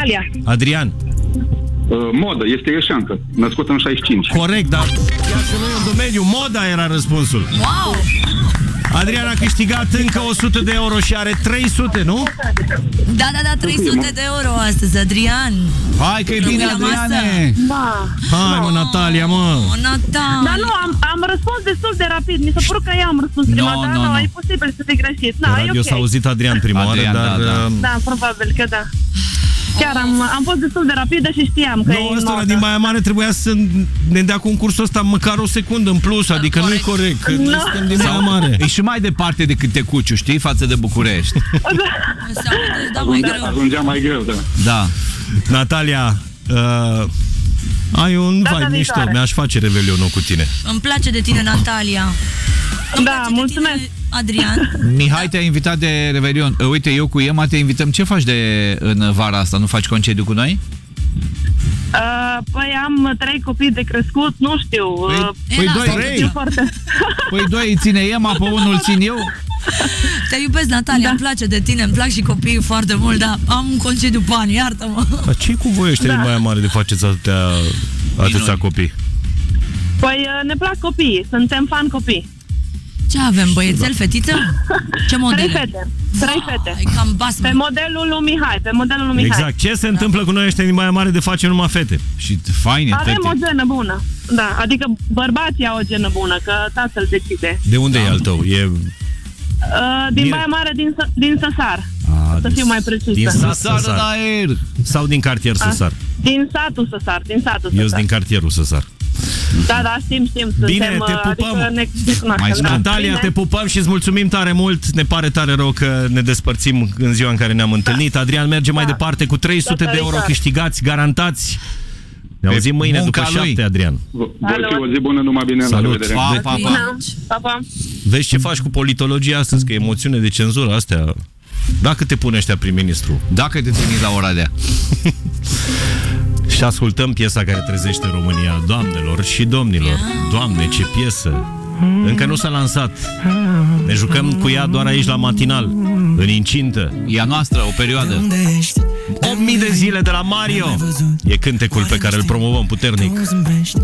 Natalia. Adrian. Modă, este ieșeancă, născută în 65. Corect, dar chiar să nu e un domeniu. Moda era răspunsul. Wow! Adrian a câștigat încă 100 de euro și are 300, nu? Da, 300 de euro astăzi, Adrian. Hai că e bine, Adriane. Da. Hai, mă, Natalia, mă. Natalia. Dar nu, am răspuns destul de rapid. Mi s-a părut că eu am răspuns prima dată. Nu, e posibil să fi greșit. La radio s-a auzit Adrian prima oară, dar... Da, probabil că da. Chiar am fost destul de rapidă și știam că e ăsta modă. din Baia Mare trebuia să ne dea concursul ăsta măcar o secundă în plus, adică nu e corect, că noi suntem din Baia Mare. E și mai departe decât Tecuciu, știi, față de București. Da, mai greu. Ajungea mai greu, da. Da. Natalia, ai un vibe mișto, mi-aș face revelionul cu tine. Îmi place de tine, Natalia. Da, mulțumesc. Adrian. Mihai te-a invitat de Revelion. Uite, eu cu Ema te invităm. Ce faci în vara asta? Nu faci concediu cu noi? Păi am 3 copii de crescut, nu știu. Păi 2 îi ține Ema, pe unul îl țin eu. Te iubesc, Natalia, îmi place de tine, îmi plac și copiii foarte mult, dar am un concediu pe ani, iartă-mă. Dar ce-i cu voi ăștia din Baia Mare de faceți atâția copii? Păi ne plac copiii, suntem fan copii. Ce avem, băiețel, fetiță? Ce modele? 3 fete. 3 fete. E cam basme. Pe modelul lui Mihai. Exact. Ce se întâmplă cu noi ăștia din Baia Mare de face numai fete? Și faine fete. Avem o genă bună. Da, adică bărbații au o genă bună, că tatăl decide. De unde e al tău? E... din Baia Mare, din Săsar. Să fiu mai precisă. Din Săsar în aer. Sau din cartier Săsar? Din satul Săsar, Eu sunt din cartierul Săsar. Da, știm. Bine, te pupăm. Natalia, te pupăm și îți mulțumim tare mult. Ne pare tare rău că ne despărțim în ziua în care ne-am întâlnit. Adrian merge mai departe cu 300 de euro câștigați, garantați. Ne auzim mâine după 7, Adrian. Voi fi o zi bună, numai bine. Salut. Pa. Vezi ce faci cu politologia astăzi, că e moțiune de cenzură astea. Dacă te pune ăștia prim-ministru. Dacă te trimit la Oradea. Și ascultăm piesa care trezește România, doamnelor și domnilor. Doamne, ce piesă! Încă nu s-a lansat. Ne jucăm cu ea doar aici la matinal, în incintă. E a noastră, o perioadă. 8.000 de zile de la Mario. E cântecul pe care îl promovăm puternic.